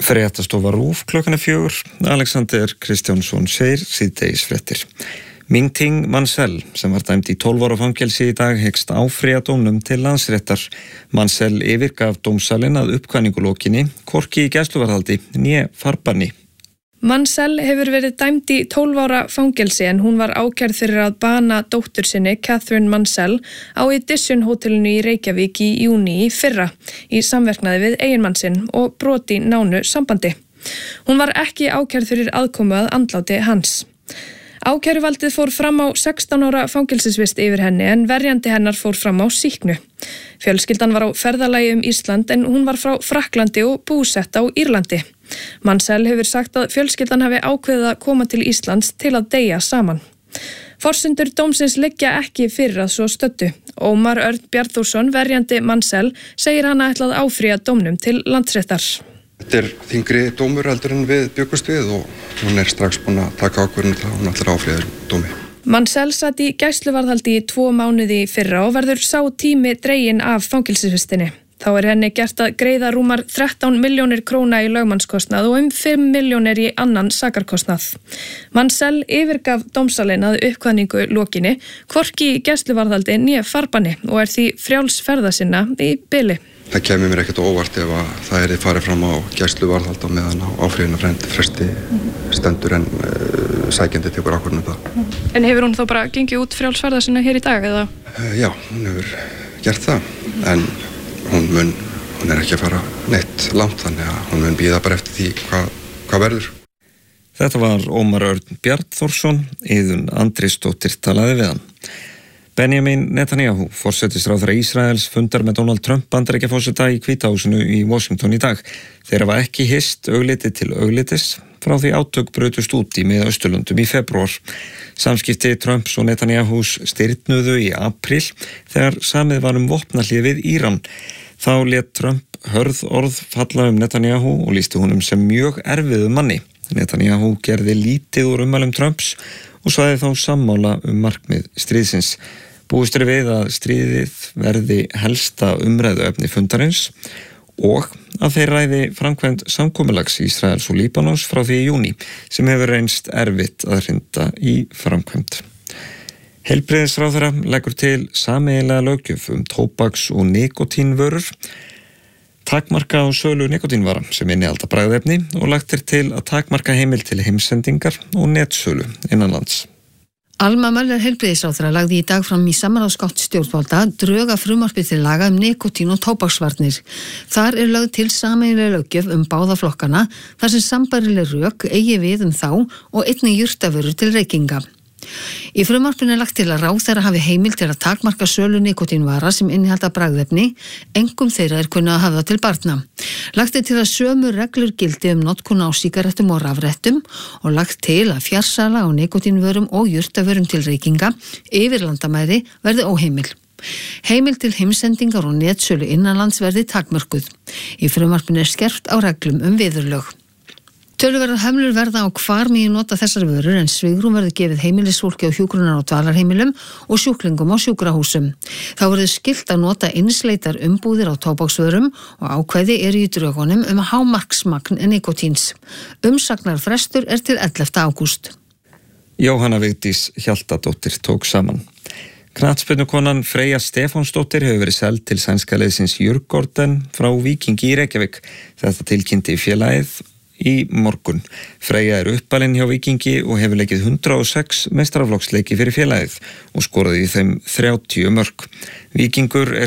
Fréttastofa RÚV klukkan 4. Alexander Kristjánsson segir síðdegisfréttir. Ming Ting Mansell, sem var dæmd í 12 ára fangelsi í dag, hyggst áfrýja dómnum til landsréttar. Mansell yfirgaf dómsalinn að uppkvæningulokinni, hvorki í gæsluvarðhaldi né farbanni. Mansell hefur verið dæmd í 12 ára fangelsi en hún var ákærð fyrir að bana dóttur sinni, Catherine Mansell, á Edition hótelinu í Reykjavík í júní í fyrra, í samverknaði við eiginmann sinn og broti nánu sambandi. Hún var ekki ákærð fyrir aðkomu að andláti hans. Ákæruvaldið fór fram á 16 ára fangelsisvist yfir henni en verjandi hennar fór fram á sýknu. Fjölskyldan var á ferðalagi Ísland en hún var frá Frakklandi og búsett á Írlandi. Mansell hefur sagt að fjölskyldan hafi ákveðið að koma til Íslands til að deyja saman. Forsendur dómsins liggja ekki fyrir að svo stöddu. Ómar Örn Bjarnþórsson, verjandi Mansell, segir hann að ætla að áfrýja dómnum til landsréttar. Þetta þyngri dómur heldur en við bjuggust við og hún strax búin að taka ákvörðun það hún ætlar að áfrýja dómi. Mansell satt í gæsluvarðhaldi í 2 mánuði í fyrra og verður sá tími dreginn af fangelsisvistinni. Þá henni gert að greiða rúmar 13 milljónir króna í lögmannskostnað og 5 milljónir í annan sakarkostnað. Mansell yfirgaf dómsalinn að uppkvæningu lokinni, hvorki í gæsluvarðhaldi né farbanni og því frjáls ferða sinna í bili. Það kemur mér ekkert óvart ef að það farið fram á gæsluvarðhald á meðan á áfrýjunarfresti fresti stendur en sækjandi tekur ákvörðun það. En hefur hún þá bara gengið út frjáls ferða sinna hér í dag eða? Já, hún hefur gert það en hún ekki að fara neitt langt þannig að hún mun bíða bara eftir því hvað verður. Þetta var Ómar Örn Bjarnþórsson, Iðunn Andrisdóttir talaði við hann. Benjamin Netanyahu, forsætisráðherra Ísraels, fundar með Donald Trump Bandaríkjaforseta í Hvíta húsinu í Washington í dag. Þeir hafa ekki hist augliti til auglitis frá því átök brutust út í Mið-Austurlöndum í febrúar. Samskipti Trumps og Netanyahus stirðnuðu í apríl þegar samið var vopnahlé við Íran. Þá lét Trump hörð orð falla Netanyahu og lýsti honum sem mjög erfiðu manni. Netanyahu gerði lítið úr ummælum Trumps og sagði þá sammála markmið stríðsins. Búist við að stríðið verði helsta umræðuefni fundarins og að þeir ræði framkvæmd samkomulags Ísraels og Líbanons frá því í júní sem hefur reynst erfitt að hrinda í framkvæmd. Heilbrigðisráðherra leggur til sameiginlega löggjöf tóbaks- og nikótínvörur, takmarka á sölu nikótínvara sem innihalda bragðefni og lagt til að takmarka heimild til heimsendingar og netsölu innanlands. Alma Möller heilbrigðisráðherra lagði í dag fram í samráðsgátt stjórnvalda drög að frumvarpi til laga nikótín og tóbaksvarnir. Þar lögð til sameiginleg löggjöf báða flokkana þar sem sambærileg rök eigi við þá og einnig jurtavörur til reykinga. Í frumvarpinu lagt til að ráðherra hafi heimild til að takmarka sölu nikótínvara sem innihalda bragðefni, engum þeirra kunna að hafa til barna. Lagt til að sömu reglur gildi notkun á sígarettum og rafrettum og lagt til að fjarsala á nikótínvörum og jurtavörum til reykinga yfir landamæri verði óheimil. Heimild til heimsendingar og netsölu innanlands verði takmörkuð. Í frumvarpinu skerpt á reglum viðurlög. Töluverðar hömlur verða á hvar megi nota þessar vörur en svigrúm verður gefið heimilisfólki á hjúkrunar- og dvalarheimilum og sjúklingum á sjúkrahúsum. Þá verður skylt að nota einsleitar umbúðir á tóbaksvörum og ákvæði í drögunum hámarksmagn nikótíns. Umsagnarfrestur til 11. ágúst. Jóhanna Vigdís Hjaltadóttir tók saman. Knattspyrnukonan Freyja Stefánsdóttir hefur verið seld til sænska liðsins Djurgården frá Víkingi í Reykjavík. Þetta tilkynnti félagið í morgun. Freyja uppalinn hjá Víkingi og hefur leikið 106 meistaraflokksleiki fyrir félagið og skoraði í þeim 30 mörk. Víkingur